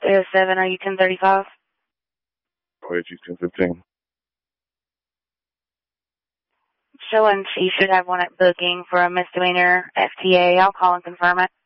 307, are you 1035? Wait, she's 1015. Showing she should have one at booking for a misdemeanor FTA. I'll call and confirm it.